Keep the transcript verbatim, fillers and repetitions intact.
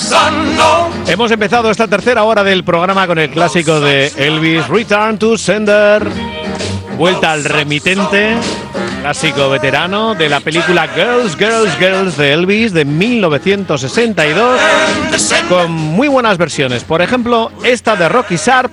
Hemos empezado esta tercera hora del programa con el clásico de Elvis, Return to Sender, vuelta al remitente, clásico veterano de la película Girls, Girls, Girls de Elvis de mil novecientos sesenta y dos, con muy buenas versiones. Por ejemplo, esta de Rocky Sharp